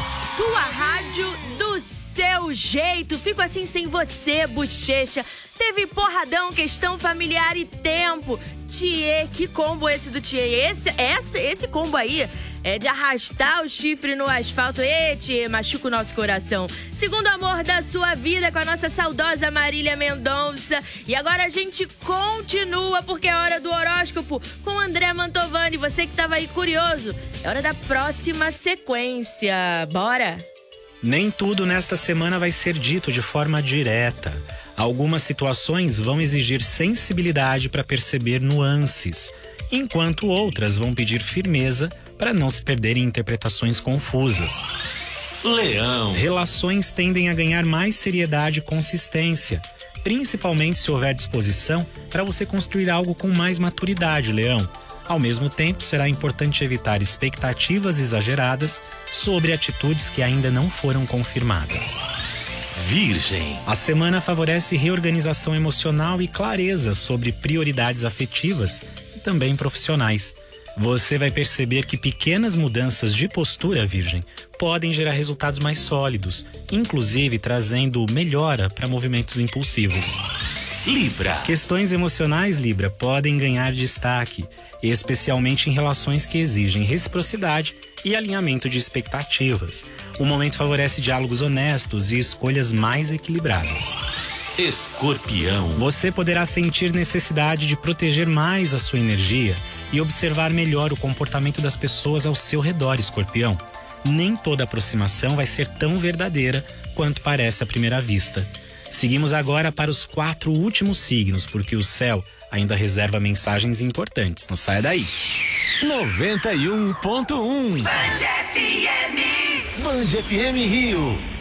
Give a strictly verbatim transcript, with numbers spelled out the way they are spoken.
Sua rádio do seu jeito. Fico assim sem você, bochecha. Teve porradão, questão familiar e tempo. Tchê, que combo esse do Tchê? Esse, esse, esse combo aí é de arrastar o chifre no asfalto. Ê, Tchê, machuca o nosso coração. Segundo amor da sua vida com a nossa saudosa Marília Mendonça. E agora a gente continua porque é hora do horóscopo com o André Mantovani. Você que tava aí curioso, é hora da próxima sequência. Bora? Nem tudo nesta semana vai ser dito de forma direta. Algumas situações vão exigir sensibilidade para perceber nuances, enquanto outras vão pedir firmeza para não se perder em interpretações confusas. Leão. Relações tendem a ganhar mais seriedade e consistência, principalmente se houver disposição para você construir algo com mais maturidade, Leão. Ao mesmo tempo, será importante evitar expectativas exageradas sobre atitudes que ainda não foram confirmadas. Virgem. A semana favorece reorganização emocional e clareza sobre prioridades afetivas e também profissionais. Você vai perceber que pequenas mudanças de postura, Virgem, podem gerar resultados mais sólidos, inclusive trazendo melhora para movimentos impulsivos. Libra. Questões emocionais, Libra, podem ganhar destaque, especialmente em relações que exigem reciprocidade e alinhamento de expectativas. O momento favorece diálogos honestos e escolhas mais equilibradas. Escorpião. Você poderá sentir necessidade de proteger mais a sua energia e observar melhor o comportamento das pessoas ao seu redor, Escorpião. Nem toda aproximação vai ser tão verdadeira quanto parece à primeira vista. Seguimos agora para os quatro últimos signos, porque o céu ainda reserva mensagens importantes. Não saia daí. noventa e um ponto um Band F M. Band F M Rio.